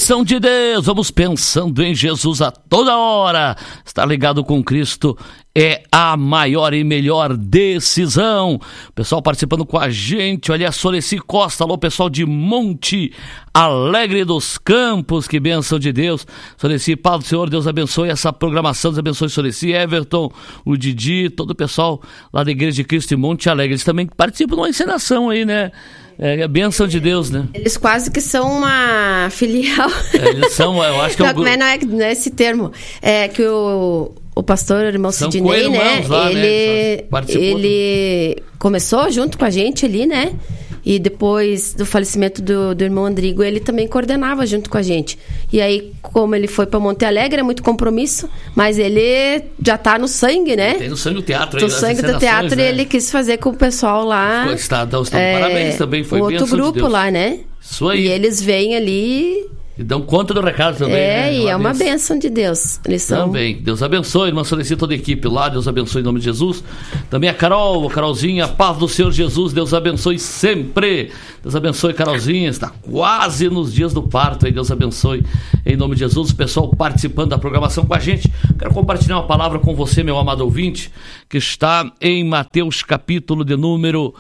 Bênção de Deus, vamos pensando em Jesus a toda hora. Estar ligado com Cristo é a maior e melhor decisão. Pessoal participando com a gente, olha a Soreci Costa, alô pessoal de Monte Alegre dos Campos, que bênção de Deus. Soreci, paz do Senhor, Deus abençoe essa programação, Deus abençoe Soreci, Everton, o Didi, todo o pessoal lá da Igreja de Cristo em Monte Alegre. Eles também participam de uma encenação aí, né? É a bênção de Deus, né? Eles quase que são uma filial. Eles são, eu acho que não, não é esse termo. É que o pastor, o irmão Sidney, né? Lá, ele começou junto com a gente ali, né? E depois do falecimento do irmão Andrigo, ele também coordenava junto com a gente. E aí, como ele foi para Monte Alegre, é muito compromisso, mas ele já tá no sangue, né? Tem no sangue do teatro aí. No sangue do teatro, né? E ele quis fazer com o pessoal lá. Parabéns também, foi outro grupo de lá, né? Isso aí. E eles vêm ali... E dão conta do recado também, né? E é uma bênção de Deus. Eles são... Também. Deus abençoe, irmã Soreci, toda a equipe lá. Deus abençoe em nome de Jesus. Também a Carolzinha, a paz do Senhor Jesus. Deus abençoe sempre. Deus abençoe, Carolzinha. Está quase nos dias do parto aí. Deus abençoe em nome de Jesus. O pessoal participando da programação com a gente. Quero compartilhar uma palavra com você, meu amado ouvinte, que está em Mateus capítulo de número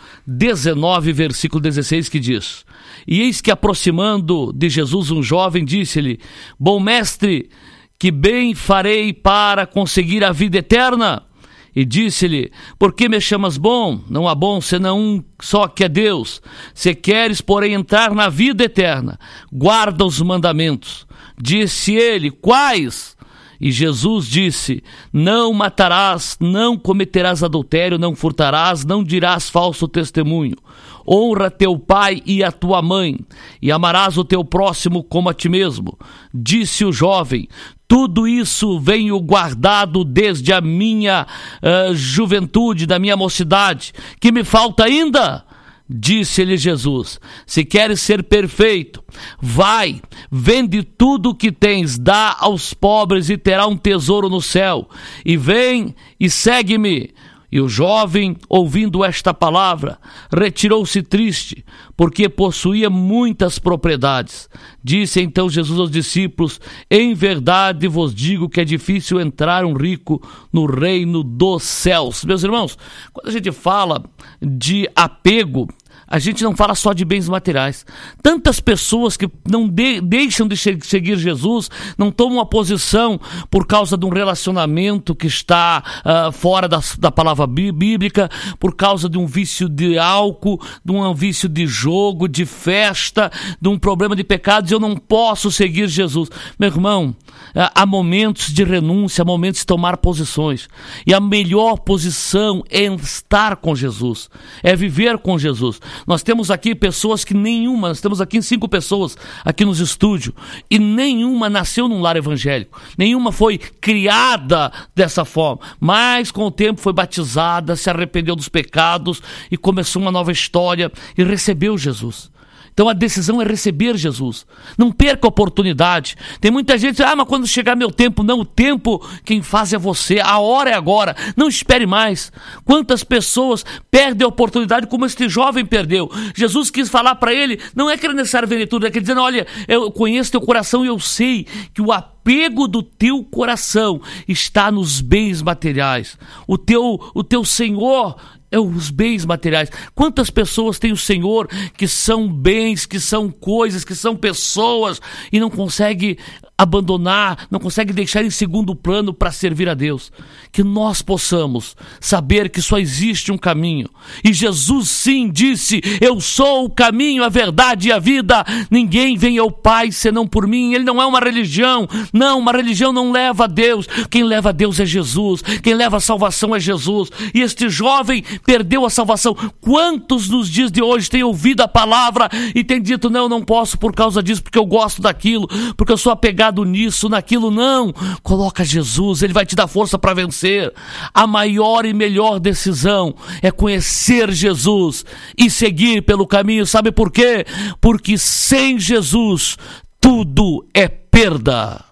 19, versículo 16, que diz: E eis que aproximando de Jesus um jovem, disse-lhe: Bom mestre, que bem farei para conseguir a vida eterna? E disse-lhe: Por que me chamas bom? Não há bom senão um só, que é Deus. Se queres, porém, entrar na vida eterna, guarda os mandamentos. Disse ele: Quais? E Jesus disse: Não matarás, não cometerás adultério, não furtarás, não dirás falso testemunho. Honra teu pai e a tua mãe, e amarás o teu próximo como a ti mesmo. Disse o jovem: Tudo isso venho guardado desde a minha juventude, da minha mocidade. Que me falta ainda? Disse-lhe Jesus: Se queres ser perfeito, vai, vende tudo o que tens, dá aos pobres e terá um tesouro no céu. E vem e segue-me. E o jovem, ouvindo esta palavra, retirou-se triste, porque possuía muitas propriedades. Disse então Jesus aos discípulos: Em verdade vos digo que é difícil entrar um rico no reino dos céus. Meus irmãos, quando a gente fala de apego, a gente não fala só de bens materiais. Tantas pessoas que não deixam de seguir Jesus, não tomam uma posição por causa de um relacionamento que está fora da palavra bíblica, por causa de um vício de álcool, de um vício de jogo, de festa, de um problema de pecados. Eu não posso seguir Jesus. Meu irmão, há momentos de renúncia, há momentos de tomar posições. E a melhor posição é estar com Jesus, é viver com Jesus. Nós temos aqui pessoas que nós temos aqui 5 pessoas aqui nos estúdios, e nenhuma nasceu num lar evangélico, nenhuma foi criada dessa forma, mas com o tempo foi batizada, se arrependeu dos pecados e começou uma nova história e recebeu Jesus. Então a decisão é receber Jesus. Não perca a oportunidade. Tem muita gente que diz: mas quando chegar meu tempo. Não, o tempo quem faz é você. A hora é agora. Não espere mais. Quantas pessoas perdem a oportunidade como este jovem perdeu? Jesus quis falar para ele: não é que era necessário vender tudo, é que dizendo: olha, eu conheço teu coração e eu sei que o apego do teu coração está nos bens materiais. O teu Senhor é os bens materiais. Quantas pessoas têm o Senhor que são bens, que são coisas, que são pessoas, e não consegue abandonar, não consegue deixar em segundo plano para servir a Deus? Que nós possamos saber que só existe um caminho. E Jesus sim disse: Eu sou o caminho, a verdade e a vida. Ninguém vem ao Pai senão por mim. Ele não é uma religião. Não, uma religião não leva a Deus. Quem leva a Deus é Jesus. Quem leva a salvação é Jesus. E este jovem perdeu a salvação. Quantos nos dias de hoje têm ouvido a palavra e têm dito: não, eu não posso por causa disso, porque eu gosto daquilo, porque eu sou apegado nisso, naquilo? Não, coloca Jesus, Ele vai te dar força para vencer. A maior e melhor decisão é conhecer Jesus e seguir pelo caminho. Sabe por quê? Porque sem Jesus tudo é perda.